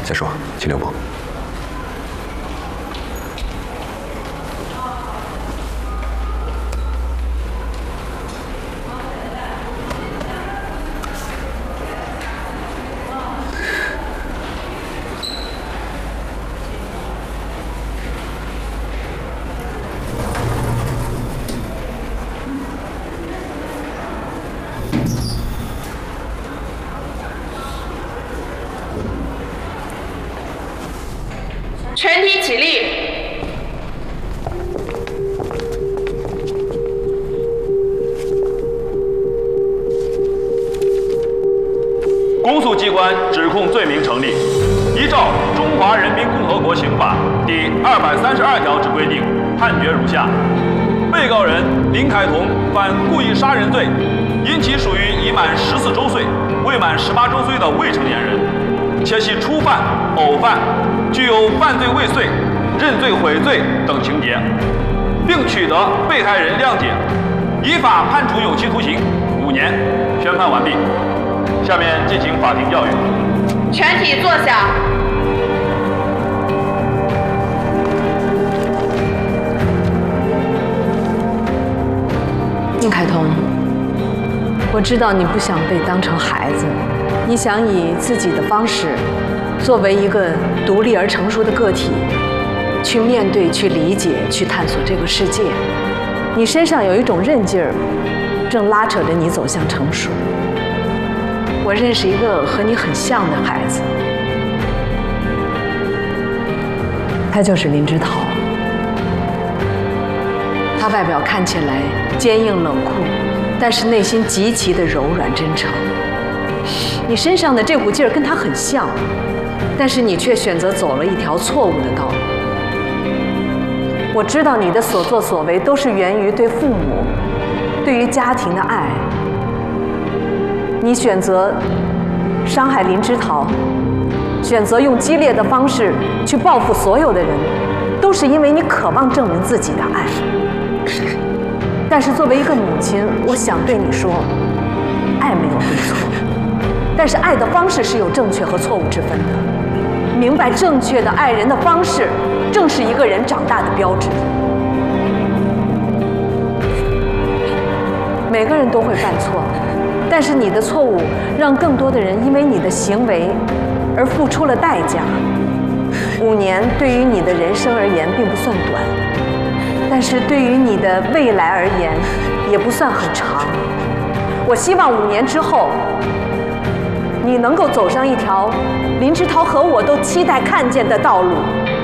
再说，请留步。 全体起立。 公诉机关指控罪名成立，依照《中华人民共和国刑法》第232条之规定，判决如下：被告人林凯彤犯故意杀人罪，因其属于已满14周岁、未满18周岁的未成年人，且系初犯、偶犯，具有犯罪未遂、认罪悔罪等情节，并取得被害人谅解，依法判处有期徒刑5年，宣判完毕。下面进行法庭教育。 全体坐下。 宁凯彤，我知道你不想被当成孩子，你想以自己的方式，作为一个独立而成熟的个体，去面对、去理解、去探索这个世界。你身上有一种韧劲儿，正拉扯着你走向成熟。我认识一个和你很像的孩子，他就是林之涛。他外表看起来坚硬冷酷，但是内心极其的柔软真诚。你身上的这股劲儿跟他很像，但是你却选择走了一条错误的道路。我知道你的所作所为都是源于对父母、对于家庭的爱。你选择伤害林之涛，选择用激烈的方式去报复所有的人，都是因为你渴望证明自己的爱。但是作为一个母亲，我想对你说，爱没有对错，但是爱的方式是有正确和错误之分的。明白正确的爱人的方式，正是一个人长大的标志。每个人都会犯错，但是你的错误让更多的人因为你的行为而付出了代价。5年对于你的人生而言并不算短，但是对于你的未来而言也不算很长。我希望5年之后，你能够走上一条林之涛和我都期待看见的道路。